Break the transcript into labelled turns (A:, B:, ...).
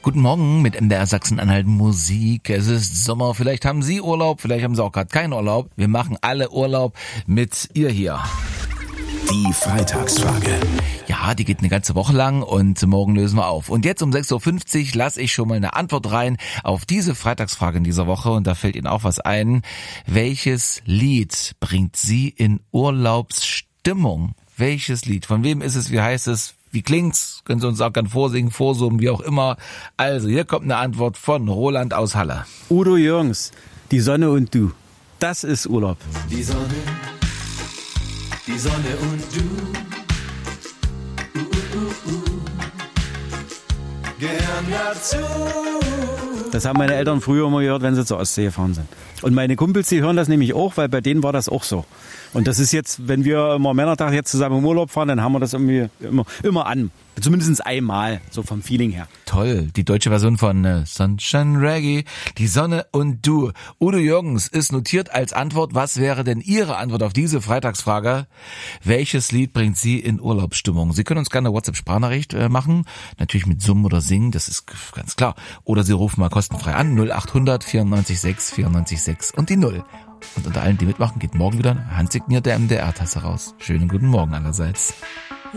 A: Guten Morgen mit MDR Sachsen-Anhalt Musik. Es ist Sommer, vielleicht haben Sie Urlaub, vielleicht haben Sie auch gerade keinen Urlaub. Wir machen alle Urlaub mit ihr hier.
B: Die Freitagsfrage.
A: Ja, die geht eine ganze Woche lang und morgen lösen wir auf. Und jetzt um 6.50 Uhr lasse ich schon mal eine Antwort rein auf diese Freitagsfrage in dieser Woche. Und da fällt Ihnen auch was ein. Welches Lied bringt Sie in Urlaubsstimmung? Welches Lied? Von wem ist es? Wie heißt es? Wie klingt's? Können Sie uns auch gerne vorsingen, vorsummen, wie auch immer. Also, hier kommt eine Antwort von Roland aus Halle.
C: Udo Jürgens, Die Sonne und du. Das ist Urlaub.
D: Die Sonne und du. Gern dazu.
C: Das haben meine Eltern früher immer gehört, wenn sie zur Ostsee gefahren sind. Und meine Kumpels, die hören das nämlich auch, weil bei denen war das auch so. Und das ist jetzt, wenn wir immer Männertag jetzt zusammen im Urlaub fahren, dann haben wir das irgendwie immer an. Zumindest einmal, so vom Feeling her.
A: Toll, die deutsche Version von Sunshine Reggae, Die Sonne und du. Udo Jürgens ist notiert als Antwort. Was wäre denn Ihre Antwort auf diese Freitagsfrage? Welches Lied bringt Sie in Urlaubsstimmung? Sie können uns gerne eine WhatsApp-Sprachnachricht machen. Natürlich mit Summen oder Singen, das ist ganz klar. Oder Sie rufen mal kostenfrei an, 0800 94 6 94 6 und die 0. Und unter allen, die mitmachen, geht morgen wieder eine handsignierte MDR-Tasse raus. Schönen guten Morgen allerseits.